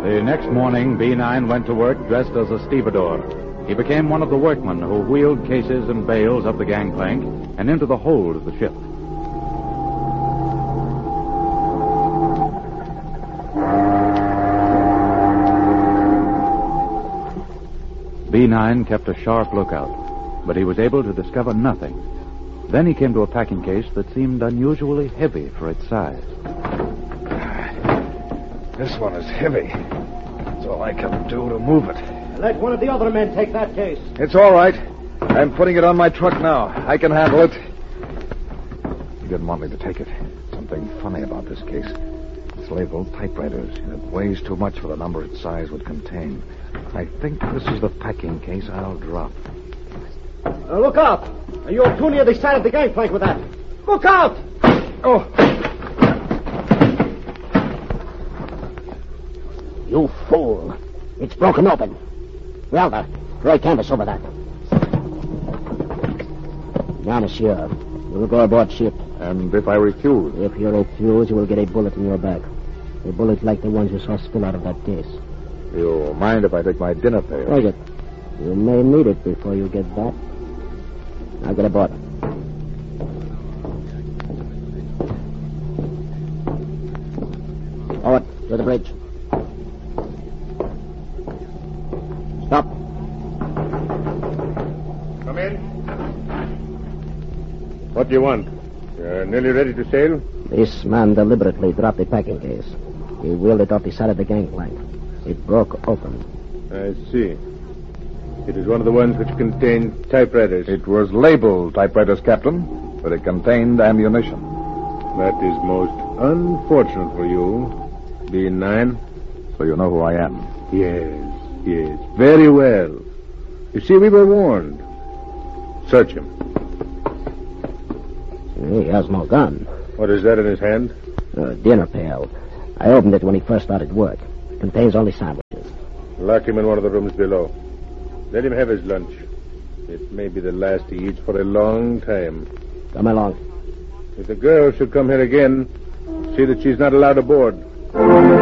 The next morning, B9 went to work dressed as a stevedore. He became one of the workmen who wheeled cases and bales up the gangplank and into the hold of the ship. B9 kept a sharp lookout, but he was able to discover nothing. Then he came to a packing case that seemed unusually heavy for its size. This one is heavy. That's all I can do to move it. Let one of the other men take that case. It's all right. I'm putting it on my truck now. I can handle it. He didn't want me to take it. Something funny about this case. It's labeled typewriters. It weighs too much for the number its size would contain. I think this is the packing case I'll drop. Look out! You're too near the side of the gangplank with that. Look out! Oh! You fool. It's broken open. Relda, throw a canvas over that. Now, monsieur, you will go aboard ship. And if I refuse? If you refuse, you will get a bullet in your back. A bullet like the ones you saw spill out of that case. You mind if I take my dinner pail? Take it. You may need it before you get back. Now get aboard. Forward, to the bridge. Stop. Come in. What do you want? You're nearly ready to sail? This man deliberately dropped the packing case. He wheeled it off the side of the gangplank. It broke open. I see. It is one of the ones which contained typewriters. It was labeled typewriters, Captain, but it contained ammunition. That is most unfortunate for you, B9. So you know who I am? Yes. Very well. You see, we were warned. Search him. He has no gun. What is that in his hand? A dinner pail. I opened it when he first started work. It contains only sandwiches. Lock him in one of the rooms below. Let him have his lunch. It may be the last he eats for a long time. Come along. If the girl should come here again, see that she's not allowed aboard.